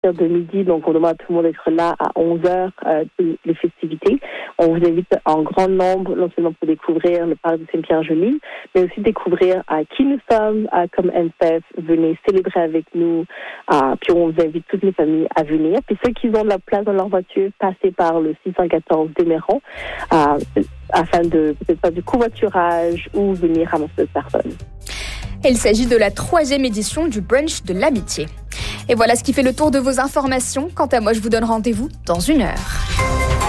partir de midi. Donc, on demande à tout le monde d'être là à 11h, les festivités. On vous invite en grand nombre, non seulement pour découvrir le parc de Saint-Pierre-Joli, mais aussi découvrir qui nous sommes comme NCEF. Venez célébrer avec nous. Puis, on vous invite toutes les familles à venir. Puis, ceux qui ont de la place dans leur voiture, passez par le 614 d'Éméron afin de peut-être faire du covoiturage ou venir ramasser d'autres personnes. Il s'agit de la 3e édition du Brunch de l'Amitié. Et voilà ce qui fait le tour de vos informations. Quant à moi, je vous donne rendez-vous dans 1 heure.